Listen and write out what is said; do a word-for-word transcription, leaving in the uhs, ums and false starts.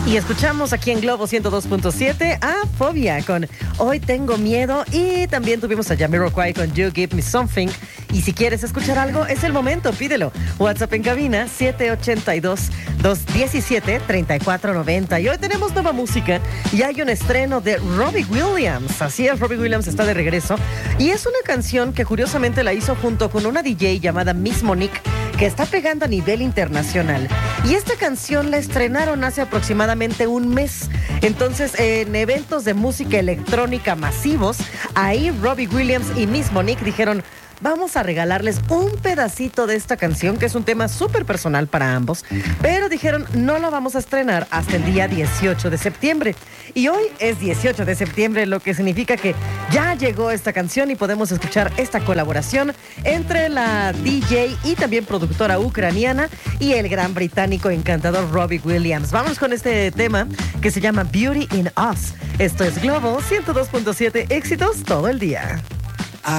Y escuchamos aquí en Globo ciento dos punto siete a Fobia con Hoy Tengo Miedo. Y también tuvimos a Jamiroquai con You Give Me Something. Y si quieres escuchar algo, es el momento, pídelo. WhatsApp en cabina siete ocho dos, dos uno siete, tres cuatro nueve cero. Y hoy tenemos nueva música y hay un estreno de Robbie Williams. Así es, Robbie Williams está de regreso. Y es una canción que curiosamente la hizo junto con una D J llamada Miss Monique, que está pegando a nivel internacional. Y esta canción la estrenaron hace aproximadamente un mes. Entonces, en eventos de música electrónica masivos, ahí Robbie Williams y Miss Monique dijeron: vamos a regalarles un pedacito de esta canción, que es un tema súper personal para ambos. Pero dijeron, no la vamos a estrenar hasta el día dieciocho de septiembre. Y hoy es dieciocho de septiembre, lo que significa que ya llegó esta canción y podemos escuchar esta colaboración entre la D J y también productora ucraniana y el gran británico encantador Robbie Williams. Vamos con este tema que se llama Beauty in Us. Esto es Globo ciento dos punto siete, éxitos todo el día.